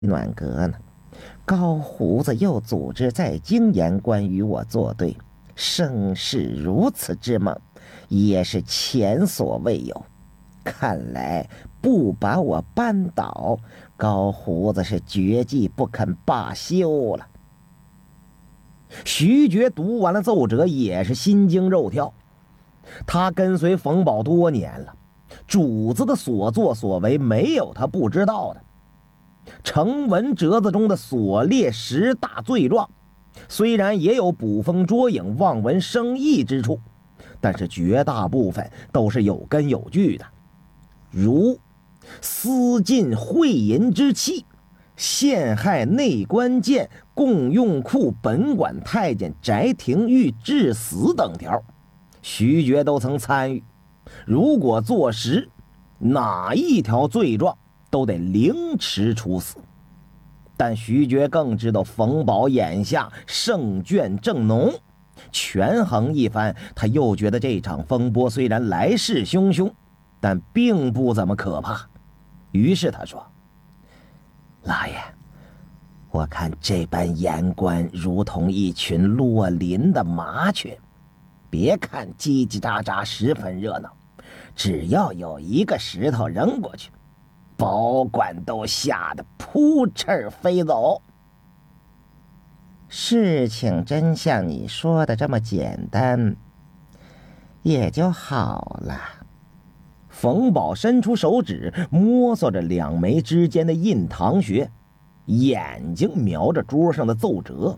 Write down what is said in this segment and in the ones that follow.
暖阁呢。高胡子又组织在京言官与我作对，生是如此之猛，也是前所未有。看来不把我扳倒，高胡子是绝技不肯罢休了。徐觉读完了奏折，也是心惊肉跳。他跟随冯保多年了，主子的所作所为没有他不知道的。成文折子中的所列10大罪状，虽然也有捕风捉影、望文生义之处，但是绝大部分都是有根有据的，如私尽贿银之器、陷害内官监、共用库本管太监翟廷玉致死等条，徐觉都曾参与。如果坐实哪一条罪状，都得凌迟处死。但徐觉更知道冯保眼下胜券正浓，权衡一番，他又觉得这场风波虽然来势汹汹，但并不怎么可怕。于是他说：老爷，我看这般言官如同一群落林的麻雀，别看叽叽喳喳十分热闹，只要有一个石头扔过去，保管都吓得扑哧飞走。事情真像你说的这么简单，也就好了。冯保伸出手指摸索着两眉之间的印堂穴，眼睛瞄着桌上的奏折。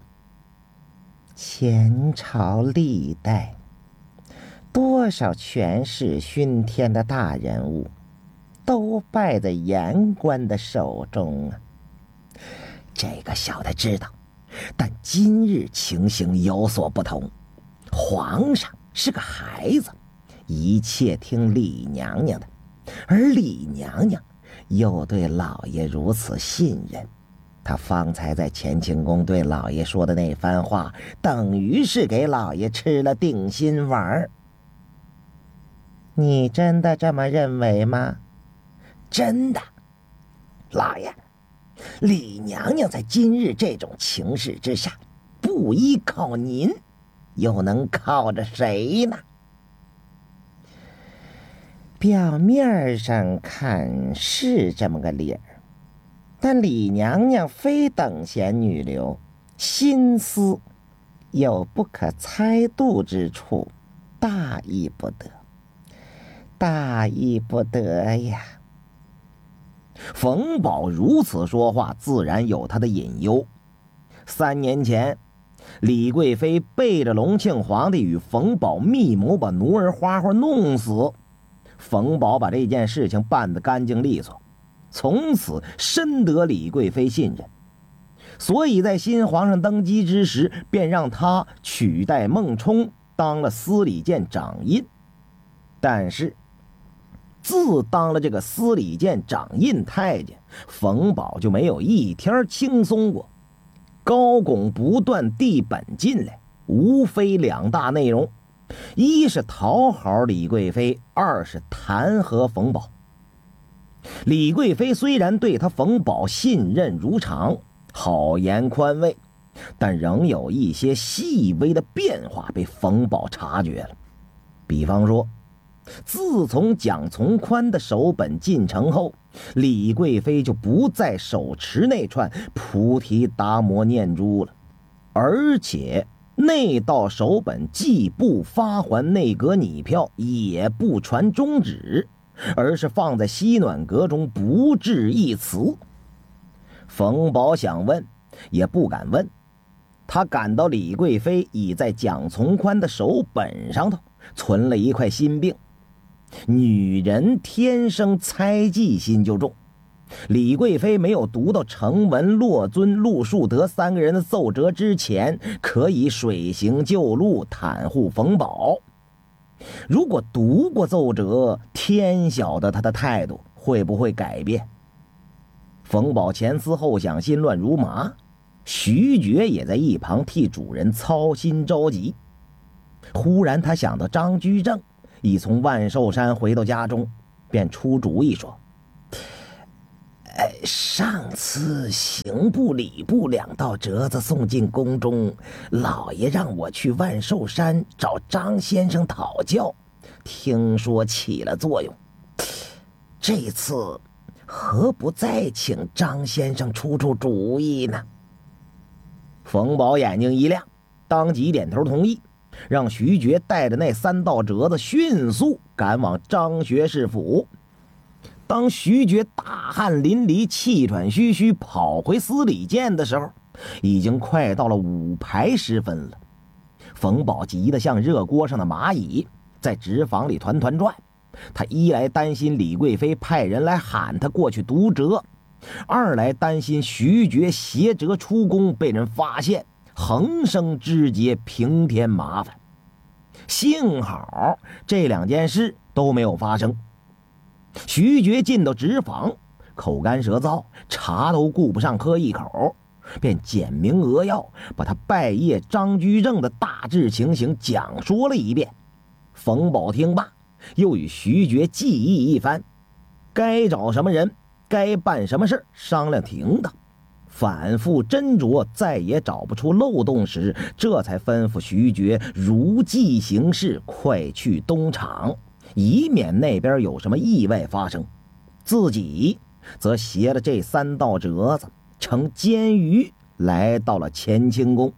前朝历代多少权势熏天的大人物，都败在言官的手中啊！这个小的知道，但今日情形有所不同。皇上是个孩子，一切听李娘娘的，而李娘娘又对老爷如此信任，她方才在乾清宫对老爷说的那番话，等于是给老爷吃了定心丸。你真的这么认为吗？真的，老爷，李娘娘在今日这种情势之下，不依靠您，又能靠着谁呢？表面上看是这么个理儿，但李娘娘非等闲女流，心思有不可猜度之处，大意不得，大意不得呀！冯保如此说话，自然有他的隐忧。3年前，李贵妃背着隆庆皇帝与冯保密谋把奴儿花花弄死，冯保把这件事情办得干净利索，从此深得李贵妃信任，所以在新皇上登基之时，便让他取代孟冲当了司礼监掌印。但是自当了这个司礼监掌印太监，冯保就没有一天轻松过，高拱不断递本进来，无非2大内容：一是讨好李贵妃，二是弹劾冯保。李贵妃虽然对他冯保信任如常，好言宽慰，但仍有一些细微的变化被冯保察觉了。比方说，自从蒋从宽的手本进城后，李贵妃就不再手持那串菩提达摩念珠了，而且那道手本既不发还内阁拟票，也不传中旨，而是放在西暖阁中不置一词。冯保想问也不敢问，他感到李贵妃已在蒋从宽的手本上头存了一块心病。女人天生猜忌心就重，李贵妃没有读到程文、骆尊、陆树德3个人的奏折之前，可以水行旧路，袒护冯保。如果读过奏折，天晓得他的态度会不会改变。冯保前思后想，心乱如麻，徐觉也在一旁替主人操心着急。忽然他想到张居正已从万寿山回到家中，便出主意说： 上次刑部礼部2道折子送进宫中，老爷让我去万寿山找张先生讨教，听说起了作用。这次何不再请张先生出主意呢？冯保眼睛一亮，当即点头同意，让徐觉带着那3道折子迅速赶往张学士府。当徐觉大汗淋漓、气喘吁吁跑回司礼监的时候，已经快到了午牌时分了。冯保急得像热锅上的蚂蚁，在纸坊里团团转。他一来担心李贵妃派人来喊他过去读折，二来担心徐觉挟折出宫被人发现，横生枝节，平添麻烦。幸好这2件事都没有发生。徐觉进到纸坊，口干舌燥，茶都顾不上喝一口，便简明扼要把他拜谒张居正的大致情形讲说了一遍。冯保听罢，又与徐觉记忆一番，该找什么人，该办什么事商量停当，反复斟酌，再也找不出漏洞时，这才吩咐徐觉如计行事，快去东厂，以免那边有什么意外发生。自己则携了这3道折子，乘监舆来到了乾清宫。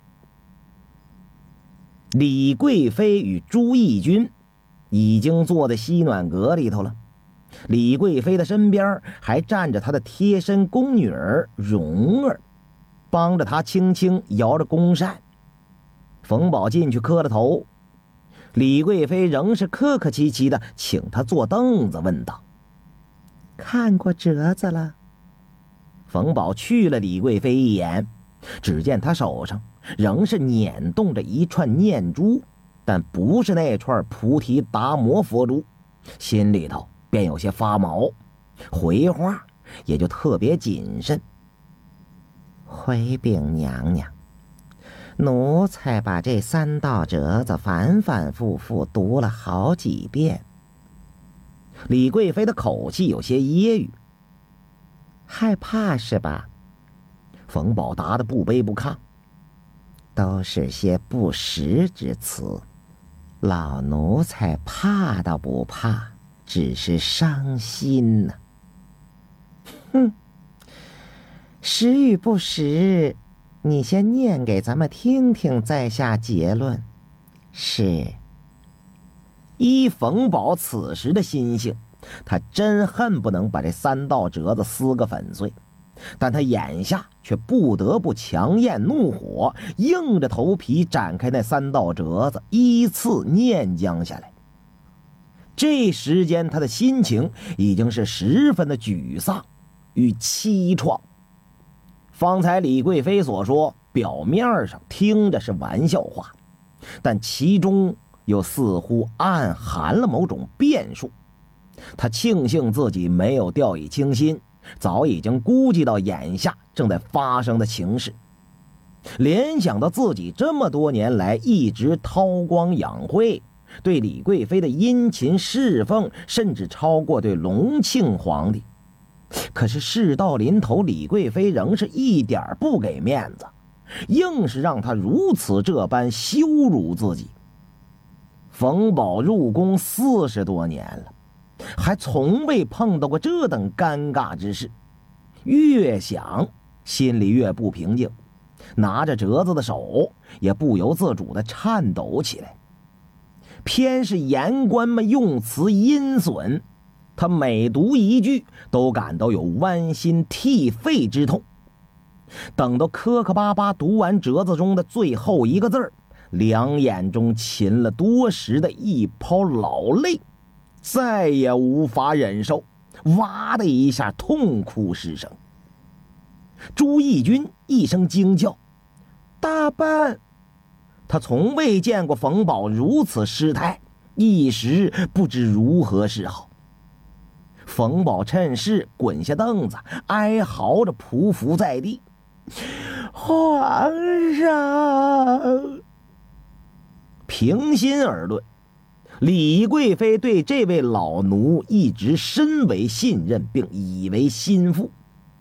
李贵妃与朱翊钧已经坐在西暖阁里头了，李贵妃的身边还站着她的贴身宫女儿蓉儿，帮着她轻轻摇着宫扇。冯保进去磕了头，李贵妃仍是客客气气的请他坐凳子，问道：“看过折子了？”冯保去了李贵妃一眼，只见她手上仍是捻动着一串念珠，但不是那串菩提达摩佛珠，心里头便有些发毛，回话也就特别谨慎：“回禀娘娘，奴才把这3道折子反反复复读了好几遍。”李贵妃的口气有些揶揄：“害怕是吧？”冯保答得不卑不亢：“都是些不实之词，老奴才怕倒不怕，只是伤心呢。”“哼，实与不实，你先念给咱们听听，再下结论。”是。依冯保此时的心性，他真恨不能把这3道折子撕个粉碎，但他眼下却不得不强咽怒火，硬着头皮展开那3道折子，依次念将下来。这时间他的心情已经是十分的沮丧与凄怆。方才李贵妃所说，表面上听着是玩笑话，但其中又似乎暗含了某种变数。他庆幸自己没有掉以轻心，早已经估计到眼下正在发生的情势。联想到自己这么多年来一直韬光养晦，对李贵妃的殷勤侍奉甚至超过对隆庆皇帝，可是事到临头，李贵妃仍是一点不给面子，硬是让他如此这般羞辱自己。冯保入宫40多年了，还从未碰到过这等尴尬之事，越想心里越不平静，拿着折子的手也不由自主地颤抖起来。偏是言官们用词阴损，他每读一句都感到有剜心涕肺之痛。等到磕磕巴巴读完折子中的最后一个字儿，两眼中噙了多时的一泡老泪，再也无法忍受，哇的一下痛哭失声。朱翊钧一声惊叫：“大半！”他从未见过冯保如此失态，一时不知如何是好。冯保趁势滚下凳子，哀嚎着匍匐在地：“皇上！”平心而论，李贵妃对这位老奴一直深为信任，并以为心腹。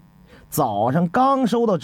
早上刚收到